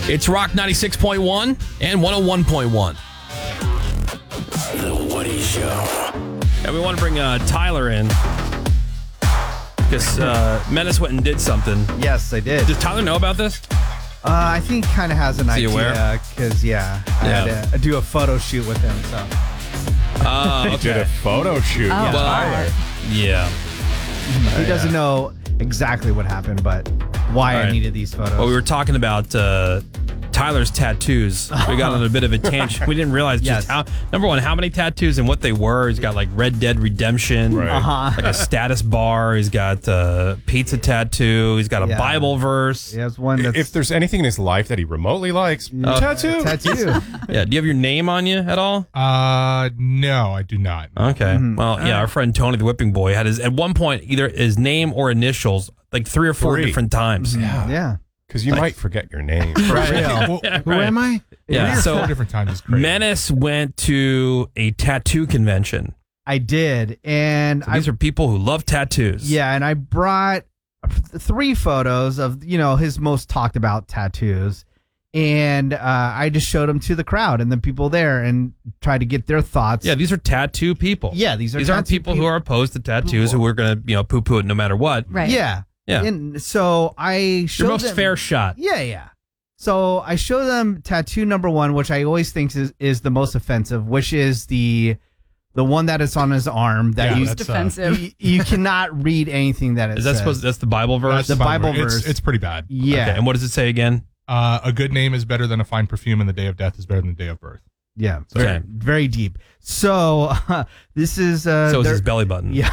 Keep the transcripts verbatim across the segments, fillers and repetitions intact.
It's Rock ninety-six point one and one oh one point one. The Woody Show. And we want to bring uh, Tyler in because uh, Menace went and did something. Yes, I did. Does Tyler know about this? Uh, I think he kind of has an Is he aware? idea because, yeah, I Yeah. had to do a photo shoot with him. So Oh, He did a okay. photo shoot. Oh, with Well, Tyler. Yeah. he doesn't know exactly what happened, but why All I right. needed these photos. Well, we were talking about uh, Tyler's tattoos. We got on a bit of a tangent. We didn't realize Yes. just how, number one, how many tattoos and what they were. He's got like Red Dead Redemption, Right. Uh-huh. like a status bar. He's got a pizza tattoo. He's got a Yeah. Bible verse. He has one that's If there's anything in his life that he remotely likes, Oh. tattoo. tattoo. Yeah. Do you have your name on you at all? Uh, no, I do not. Okay. Mm-hmm. Well, yeah, our friend Tony, the whipping boy, had his, at one point, either his name or initials, like three or four Three. different times. Yeah. Yeah. Because you might forget your name. For real. Well, Yeah, who right. am I? Yeah, Three or so- four different times is crazy. Menace went to a tattoo convention. I did. And So I these are people who love tattoos. Yeah, and I brought three photos of, you know, his most talked about tattoos. And uh, I just showed them to the crowd and the people there and tried to get their thoughts. Yeah, these are tattoo people. Yeah, these are These aren't tattoo people who are opposed to tattoos who are going to, you know, poo poo it no matter what. Right. Yeah. Yeah. And so I showed Your most them, fair shot. Yeah, yeah. So I show them tattoo number one, which I always think is, is the most offensive, which is the the one that is on his arm that Yeah, you, that's, uh, Defensive. you you cannot read anything that it Is that says. supposed? That's the Bible verse. the Bible It's- verse. It's, pretty bad. Yeah. Okay, and what does it say again? Uh, a good name is better than a fine perfume, and the day of death is better than the day of birth. Yeah, Okay. very, very deep. So uh, this is uh, So is their- his belly button. yeah.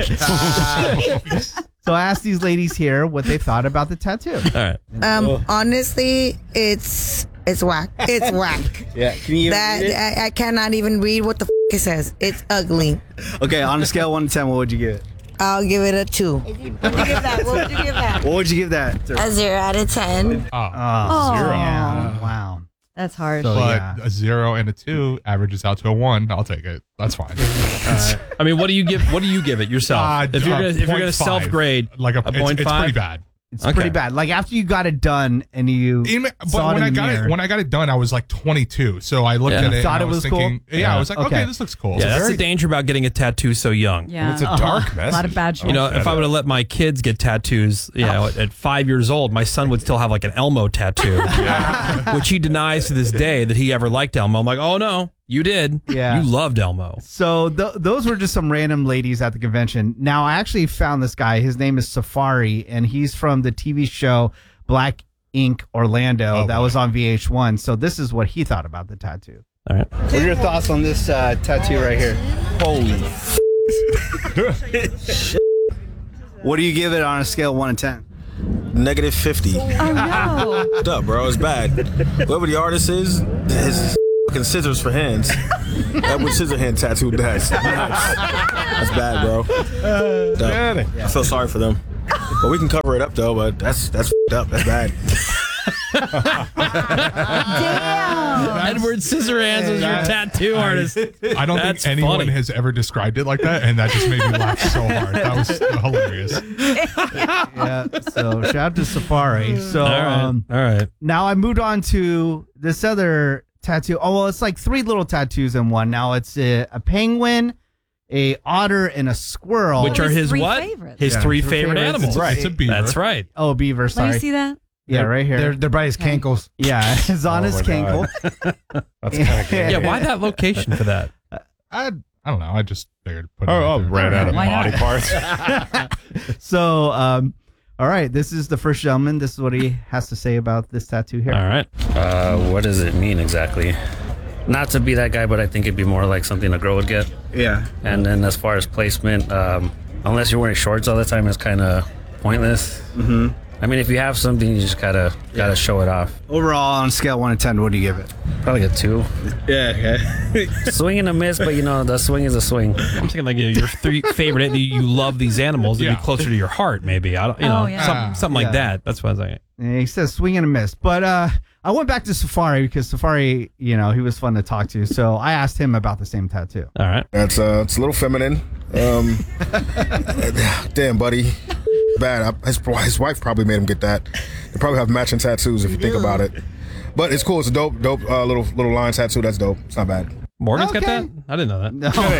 So I asked these ladies here what they thought about the tattoo. All right. Um, honestly, it's it's whack. It's whack. Yeah, can you That read it? I, I cannot even read what the f- it says. It's ugly. Okay, on a scale of one to ten, what would you give it? I'll give it a two. What would you give that? What would you give that? What would you give that? A zero out of ten. Oh, Oh, Zero. yeah. Wow. That's hard. So- but yeah. a zero and a two averages out to a one. I'll take it. That's fine. I mean, what do you give? What do you give it yourself? Uh, if you're uh, gonna, if you're gonna point five. self grade, like a, a it's, point it's five? pretty bad. It's Okay. pretty bad. Like after you got it done and you Even, but saw when it I in the got mirror, it, when I got it done, I was like twenty-two. So I looked Yeah. at it. Thought and I it was, was cool? thinking, Yeah, Yeah. I was like, okay, Okay. this looks cool. yeah, So that's very- the danger about getting a tattoo so young. Yeah. It's a dark message. A lot of bad shit. You know, if I would have let my kids get tattoos, you know, at, at five years old, my son would still have like an Elmo tattoo, which he denies to this day that he ever liked Elmo. I'm like, oh no, you did. Yeah. You loved Elmo. So th- those were just some random ladies at the convention. Now I actually found this guy. His name is Safari, and he's from the T V show Black Ink Orlando Oh, that boy. was on V H one. So this is what he thought about the tattoo. All right. What are your thoughts on this uh, tattoo right here? Holy. What do you give it on a scale of one to ten? Negative fifty. Oh no. What's up, bro? It's bad. Whoever the artist is, his fucking scissors for hands. That was scissor hand tattoo. That's that's bad, bro. Dumb. I feel sorry for them, but we can cover it up though. But that's that's f***ed up. That's bad. Damn. Edward Scissorhands was your tattoo artist. I don't That's think anyone funny. has ever described it like that, and that just made me laugh so hard. That was hilarious. Yeah. So shout out to Safari. So All right. um, All right. now I moved on to this other tattoo. Oh well, it's like three little tattoos in one. Now it's a, a penguin, a otter, and a squirrel. Which are His his three what? favorites. His Yeah, three three favorite favorites. animals. Right. It's a beaver. That's right. oh beaver. Let Sorry. me see that. Yeah, right here. They're, they're by his cankles. Yeah, it's on Oh his my cankle. That's kind of Yeah. Why that location for that? I I don't know. I just figured. Put it Oh, right oh there. ran out of Why body not? parts. So, um, all right, this is the first gentleman. This is what he has to say about this tattoo here. All right. Uh, what does it mean exactly? Not to be that guy, but I think it'd be more like something a girl would get. Yeah. And then as far as placement, um, unless you're wearing shorts all the time, it's kind of pointless. Mm-hmm. I mean, if you have something, you just gotta gotta show it off. Overall, on a scale of one to ten, what do you give it? Probably a two. Yeah. Okay. Swing and a miss, but you know the swing is a swing. I'm thinking like you know, your three favorite. You, you love these animals. It'd Yeah. be closer to your heart, maybe. I don't. You know, Oh, yeah. something, something like Yeah. that. That's what I was thinking. And he says swing and a miss. But uh, I went back to Safari because Safari, you know, he was fun to talk to. So I asked him about the same tattoo. All right. That's uh, it's a little feminine. Um, damn, buddy. bad. I, his, his wife probably made him get that. They probably have matching tattoos if you think about it. But it's cool. It's a dope, dope uh, little little line tattoo. That's dope. It's not bad. Morgan's Okay. got that? I didn't know that. No kidding.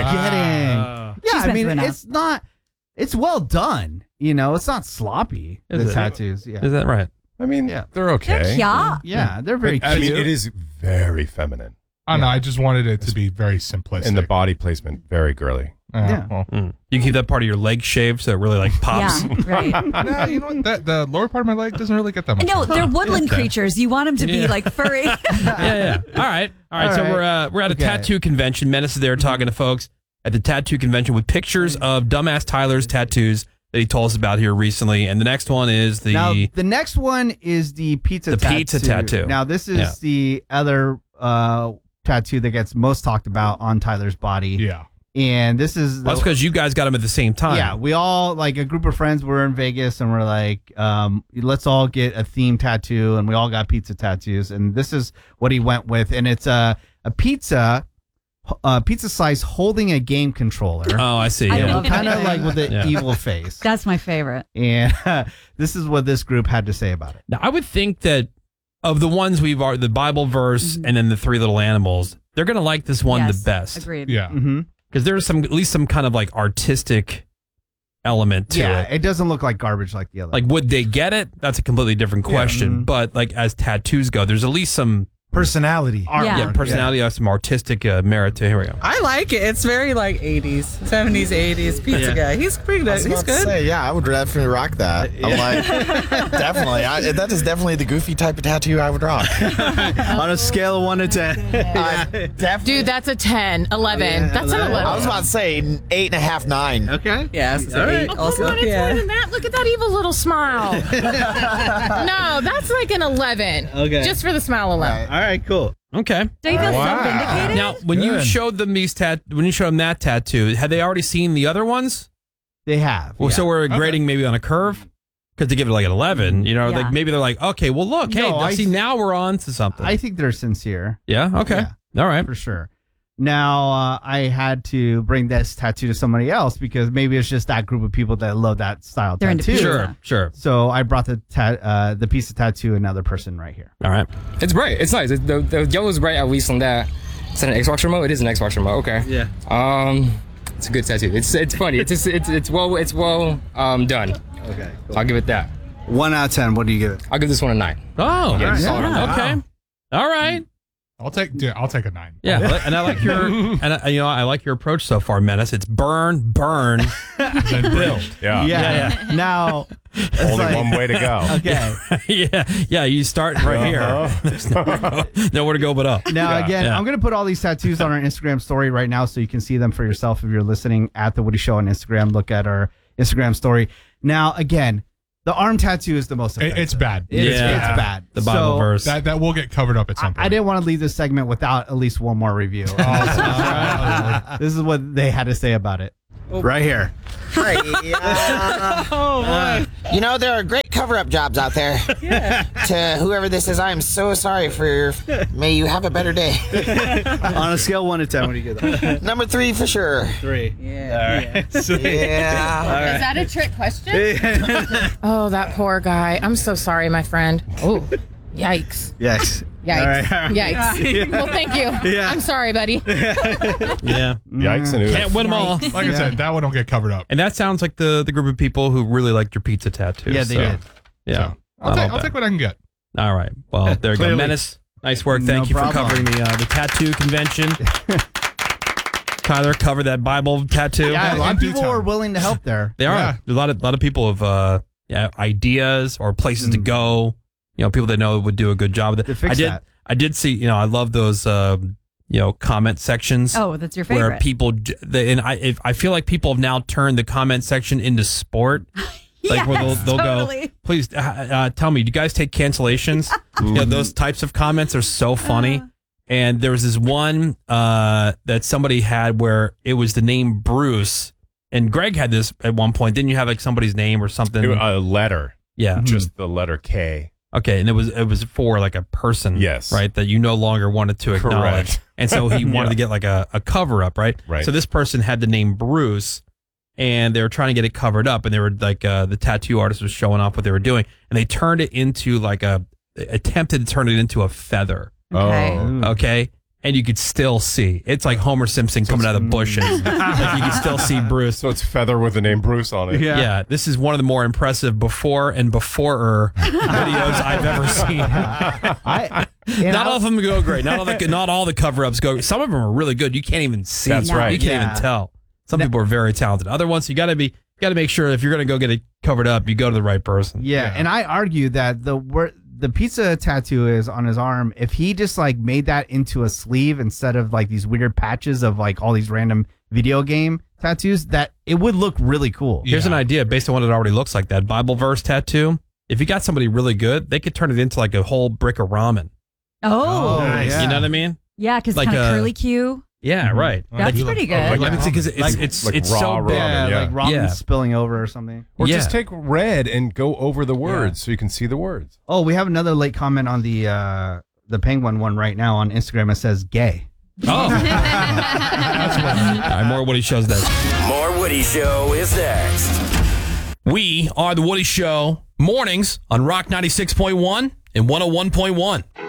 Uh, Yeah, She's I been mean, through enough. it's not. It's well done. You know, it's not sloppy. Is the it? tattoos. Yeah. Is that right? I mean, Yeah. they're okay. Yeah. Yeah, they're very I cute. mean, it is very feminine. I don't know. I just wanted it to be very simplistic. And the body placement, very girly. Uh, Yeah. well, Mm. You can keep that part of your leg shaved so it really like pops. Yeah, right. nah, you know what? That, the lower part of my leg doesn't really get that much. No, they're woodland Okay. creatures. You want them to be Yeah. like furry. yeah, yeah. All right. All right. All so right. we're uh, we're at a Okay. tattoo convention. Menace is there talking to folks at the tattoo convention with pictures of Dumbass Tyler's tattoos that he told us about here recently. And the next one is the Now, the next one is the pizza The tattoo. pizza tattoo. Now, this is Yeah. the other uh, tattoo that gets most talked about on Tyler's body. Yeah. And this is. That's because you guys got them at the same time. Yeah, we all, like a group of friends, were in Vegas and we're like, um, let's all get a theme tattoo. And we all got pizza tattoos. And this is what he went with. And it's a, a pizza. Uh, pizza slice holding a game controller. Oh, I see. I Yeah. love Kind of that. like with an Yeah. evil face. That's my favorite. And this is what this group had to say about it. Now, I would think that of the ones we've are the Bible verse and then the three little animals, they're gonna like this one Yes, the best Agreed. Yeah. Mm-hmm. because there's some at least some kind of like artistic element to Yeah, it. it doesn't look like garbage like the other. Like, would they get it? That's a completely different question. Mhm. But like as tattoos go, there's at least some Personality. Artwork, Yeah. yeah, personality, uh, some artistic uh, merit to. Here we go. I like it. It's very like eighties, seventies, eighties pizza Yeah. guy. He's pretty good. He's good. Say, yeah, I would definitely rock that. I'm like, definitely. I, that is definitely the goofy type of tattoo I would rock. On a scale of one to ten. I definitely. Dude, that's a ten, eleven. Yeah, that's an that- eleven. I was about to say eight and a half, nine. Okay. Yes. It's All an right. eight Oh, also. come on, it's yeah. more than that. Look at that evil little smile. No, that's like an eleven. Okay. Just for the smile alone. All right, cool. Okay. Don't you feel Wow. so vindicated? Now, when you Good. showed them these tat, when you showed them that tattoo, had they already seen the other ones? They have. Well, yeah. so we're grading maybe on a curve because they give it like an eleven. You know, Yeah. like maybe they're like, okay, well, look, hey, No, I see, s- now we're on to something. I think they're sincere. yeah. Okay. Yeah. All right. For sure. Now, uh, I had to bring this tattoo to somebody else because maybe it's just that group of people that love that style They're into tattoo. pizza. Sure. Sure. So I brought the ta- uh, the piece of tattoo another person right here. All right. It's bright. It's nice. It, the, the yellow's bright, at least on that. Is that an Xbox remote? It is an Xbox remote. Okay. Yeah. Um, it's a good tattoo. It's it's funny. It's just, it's it's well it's well um done. Okay. I'll give it that. One out of ten. What do you give it? I'll give this one a nine. Oh. Yeah, all solid on that. Okay. All right. I'll take. Dude, I'll take a nine. Yeah, and I like your, and I, you know, I like your approach so far, Menace. It's burn, burn, Then build. Yeah. Yeah. Now, it's Only like- one way to go. Okay. yeah, yeah. You start right here. Uh-huh. There's nowhere, nowhere to go but up. Now, Yeah. again, Yeah. I'm going to put all these tattoos on our Instagram story right now so you can see them for yourself if you're listening at The Woody Show on Instagram. Look at our Instagram story. Now, again, the arm tattoo is the most It, offensive. it's bad. It's, Yeah. it's bad. The Bible So, verse. That that will get covered up at some I, point. I didn't want to leave this segment without at least one more review. This is what they had to say about it. Right here. Right. Yeah. Oh boy. You know, there are great cover-up jobs out there. Yeah. To whoever this is, I am so sorry for your. May you have a better day. On a scale of one to ten, what do you give that? Number three for sure. Three. Yeah. All right. Sweet. Yeah. All right. Is that a trick question? Oh, that poor guy. I'm so sorry, my friend. Oh, yikes. Yes. Yikes. All right, all right. Yikes. Well, thank you. Yeah. I'm sorry, buddy. Yeah, Yikes and oof. can't win them all. Like I said, that one will get covered up. And that sounds like the the group of people who really liked your pizza tattoo. Yeah, they so, did. Yeah, So, I'll, not take, all I'll bad. take what I can get. All right. Well, there you go. Clearly. Menace, nice work. Thank No you for problem. covering the uh, the tattoo convention. Tyler covered that Bible tattoo. Yeah, a lot in of due people time. were willing to help there. They are. Yeah. A lot of lot of people have uh, yeah, ideas or places to Mm. go. You know, people that know would do a good job with To it. fix I did. that. I did see. You know, I love those. Uh, you know, comment sections. Oh, that's your Where favorite. people j- they, and I if, I feel like people have now turned the comment section into sport. Like where they'll, Yes, they'll totally. go, please uh, uh, tell me, do you guys take cancellations? You know, those types of comments are so funny. And there was this one uh, that somebody had where it was the name Bruce. And Greg had this at one point. Didn't you have like somebody's name or something? It- A letter. Yeah. Just the letter K. Okay, and it was it was for like a person, Yes. right, that you no longer wanted to acknowledge, Correct. and so he wanted Yeah. to get like a, a cover up, right? Right. So this person had the name Bruce, and they were trying to get it covered up, and they were like uh, the tattoo artist was showing off what they were doing, and they turned it into like a attempted to turn it into a feather. Okay. Oh, okay. And you could still see. It's like Homer Simpson coming out of the bushes. Like you can still see Bruce. So it's feather with the name Bruce on it. Yeah. yeah. This is one of the more impressive before and before videos I've ever seen. I, not all of them go great. Not all the not all the cover ups go. Some of them are really good. You can't even see. That's right. You can't Yeah. even tell. Some people are very talented. Other ones, you got to be. You got to make sure if you're going to go get it covered up, you go to the right person. Yeah, and I argue that the wor- the pizza tattoo is on his arm. If he just like made that into a sleeve instead of like these weird patches of like all these random video game tattoos, that it would look really cool. Here's an idea based on what it already looks like. That Bible verse tattoo. If you got somebody really good, they could turn it into like a whole brick of ramen. Oh, nice. You know what I mean? yeah, because Like kind of a- curly Q. Yeah, right. That's Like- pretty good. Like, let me see, because it's Like- it's like it's raw so ramen. big. Yeah, yeah. like ramen Yeah. spilling over or something. Or Yeah. just take red and go over the words so you can see the words. Oh, we have another late comment on the uh, the penguin one right now on Instagram. It says gay. Oh, all right, more Woody shows that. More Woody Show is next. We are the Woody Show mornings on Rock ninety-six point one and one oh one point one.